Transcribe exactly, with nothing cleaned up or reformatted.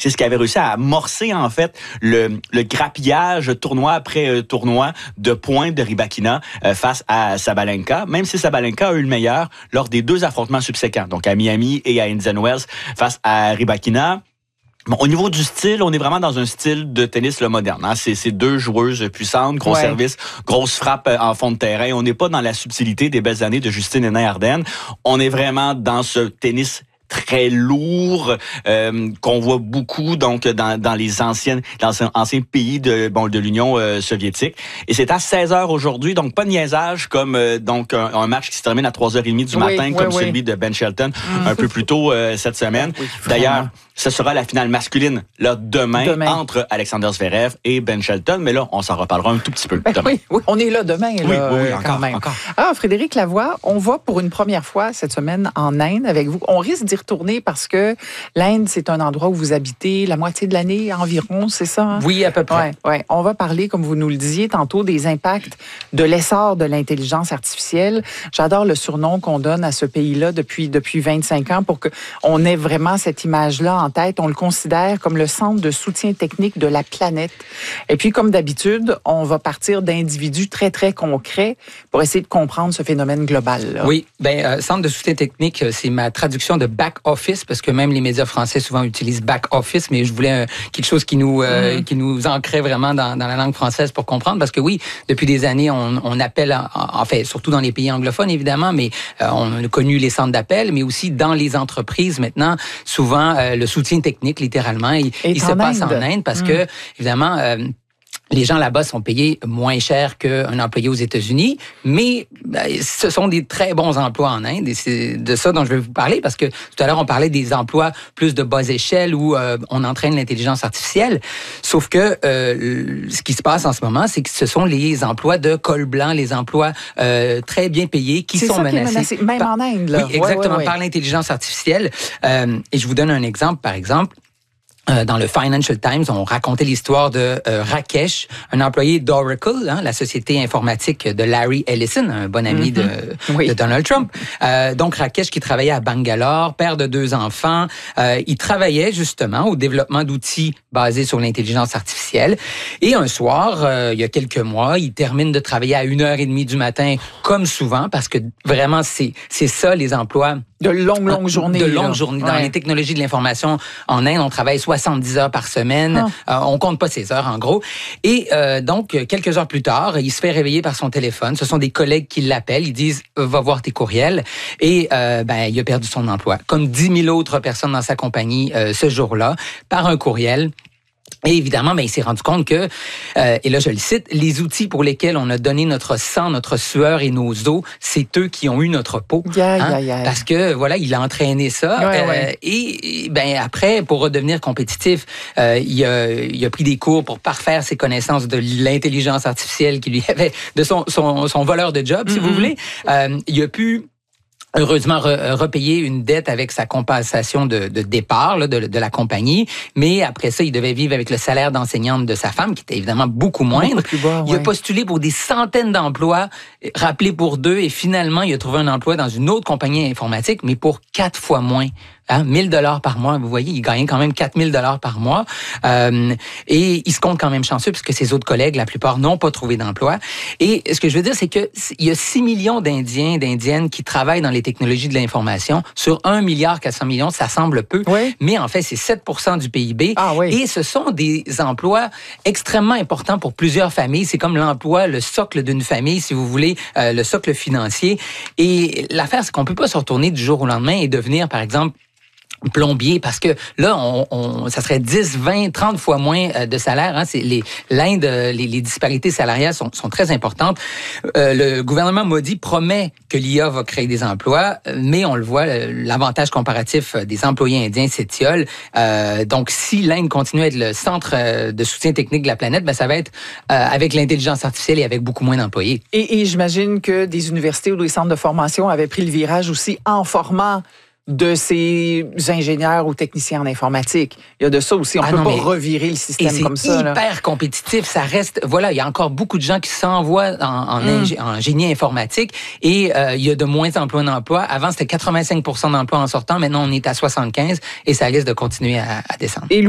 c'est ce qui avait réussi à amorcer, en fait, le, le grappillage tournoi après euh, tournoi de points de Rybakina euh, face à Sabalenka, même si Sabalenka a eu le meilleur lors des deux affrontements subséquents, donc à Miami et à Indian Wells face à Rybakina. Bon, au niveau du style, on est vraiment dans un style de tennis le moderne. Hein? C'est, c'est deux joueuses puissantes, gros ouais. service, grosse frappe en fond de terrain. On n'est pas dans la subtilité des belles années de Justine Henin-Ardenne. On est vraiment dans ce tennis très lourd euh, qu'on voit beaucoup donc dans, dans les anciennes dans les anciens pays de bon de l'Union euh, soviétique, et c'est à seize heures aujourd'hui, donc pas de niaisage comme euh, donc un, un match qui se termine à trois heures trente du oui, matin oui, comme oui. celui de Ben Shelton mmh. un peu plus tôt euh, cette semaine. Oui, d'ailleurs, ce sera la finale masculine là demain, demain entre Alexander Zverev et Ben Shelton, mais là on s'en reparlera un tout petit peu ben, demain. Oui, oui, on est là demain là, oui, oui, oui, quand encore, même. Encore. Ah, Frédéric Lavoie, on va pour une première fois cette semaine en Inde avec vous. On risque d'y retourner parce que l'Inde, c'est un endroit où vous habitez la moitié de l'année environ, c'est ça? Hein? Oui, à peu près. Ouais, ouais. On va parler, comme vous nous le disiez tantôt, des impacts de l'essor de l'intelligence artificielle. J'adore le surnom qu'on donne à ce pays-là depuis, depuis vingt-cinq ans pour qu'on ait vraiment cette image-là en tête. On le considère comme le centre de soutien technique de la planète. Et puis, comme d'habitude, on va partir d'individus très, très concrets pour essayer de comprendre ce phénomène global. Là. Oui, ben euh, centre de soutien technique, c'est ma traduction de back office, parce que même les médias français souvent utilisent back office, mais je voulais euh, quelque chose qui nous euh, mmh. qui nous ancrait vraiment dans, dans la langue française pour comprendre, parce que oui, depuis des années, on, on appelle, en, en fait, surtout dans les pays anglophones évidemment, mais euh, on a connu les centres d'appel, mais aussi dans les entreprises maintenant, souvent euh, le soutien technique, littéralement, il, il se passe Inde. en Inde parce mmh. que évidemment. Euh, Les gens là-bas sont payés moins cher qu'un employé aux États-Unis, mais ben, ce sont des très bons emplois en Inde, et c'est de ça dont je vais vous parler, parce que tout à l'heure, on parlait des emplois plus de bas échelle où euh, on entraîne l'intelligence artificielle, sauf que euh, ce qui se passe en ce moment, c'est que ce sont les emplois de col blanc, les emplois euh, très bien payés qui c'est sont ça menacés. Qui est menacé, même par, en Inde. Là. Oui, exactement, ouais, ouais, ouais. par l'intelligence artificielle. Euh, et je vous donne un exemple, par exemple. Euh, dans le Financial Times, on racontait l'histoire de euh, Rakesh, un employé d'Oracle, hein, la société informatique de Larry Ellison, un bon ami mm-hmm. de, oui. de Donald Trump. Euh, donc Rakesh qui travaillait à Bangalore, père de deux enfants, euh, il travaillait justement au développement d'outils basés sur l'intelligence artificielle. Et un soir, euh, il y a quelques mois, il termine de travailler à une heure trente du matin, comme souvent, parce que vraiment c'est c'est ça les emplois. De longues, longues journées. De longues journées. Dans ouais. les technologies de l'information en Inde, on travaille soixante-dix heures par semaine. Ah. Euh, on compte pas ces heures, en gros. Et euh, donc, quelques heures plus tard, il se fait réveiller par son téléphone. Ce sont des collègues qui l'appellent. Ils disent euh, « Va voir tes courriels ». Et euh, ben, il a perdu son emploi. Comme dix mille autres personnes dans sa compagnie euh, ce jour-là, par un courriel. Et évidemment, ben, il s'est rendu compte que, euh, et là je le cite, les outils pour lesquels on a donné notre sang, notre sueur et nos os, c'est eux qui ont eu notre peau. Yeah, hein? yeah, yeah. Parce que, voilà, il a entraîné ça. Ouais, euh, ouais. Et ben après, pour redevenir compétitif, euh, il, a, il a pris des cours pour parfaire ses connaissances de l'intelligence artificielle qui lui avait, de son, son, son voleur de job, mm-hmm. si vous voulez. Euh, il a pu... heureusement re, repayer une dette avec sa compensation de, de départ là, de, de la compagnie, mais après ça, il devait vivre avec le salaire d'enseignante de sa femme, qui était évidemment beaucoup moindre. Beaucoup plus bas, il ouais. a postulé pour des centaines d'emplois, rappelé pour deux, et finalement, il a trouvé un emploi dans une autre compagnie informatique, mais pour quatre fois moins. Hein, mille dollars par mois, vous voyez, il gagnait quand même quatre mille dollars par mois. Euh, et il se compte quand même chanceux puisque ses autres collègues, la plupart, n'ont pas trouvé d'emploi. Et ce que je veux dire, c'est que il y a six millions d'Indiens, d'Indiennes qui travaillent dans les technologies de l'information. Sur un milliard quatre cents millions, ça semble peu. Oui. Mais en fait, c'est sept pour cent du P I B. Ah, oui. Et ce sont des emplois extrêmement importants pour plusieurs familles. C'est comme l'emploi, le socle d'une famille, si vous voulez, euh, le socle financier. Et l'affaire, c'est qu'on peut pas se retourner du jour au lendemain et devenir, par exemple, plombier, parce que là, on, on, ça serait dix, vingt, trente fois moins de salaire. Hein. C'est les, l'Inde, les, les disparités salariales sont, sont très importantes. Euh, le gouvernement Modi promet que l'I A va créer des emplois, mais on le voit, l'avantage comparatif des employés indiens s'étiole. Euh, donc, si l'Inde continue à être le centre de soutien technique de la planète, ben ça va être euh, avec l'intelligence artificielle et avec beaucoup moins d'employés. Et, et j'imagine que des universités ou des centres de formation avaient pris le virage aussi en formant de ces ingénieurs ou techniciens en informatique. Il y a de ça aussi. On ne ah peut non, pas revirer le système comme ça. C'est hyper là. compétitif. Ça reste... Voilà, il y a encore beaucoup de gens qui s'envoient en, en, mm. ingé, en génie informatique et euh, il y a de moins d'emplois d'emploi. Avant, c'était quatre-vingt-cinq pour cent d'emplois en sortant. Maintenant, on est à soixante-quinze et ça risque de continuer à, à descendre. Et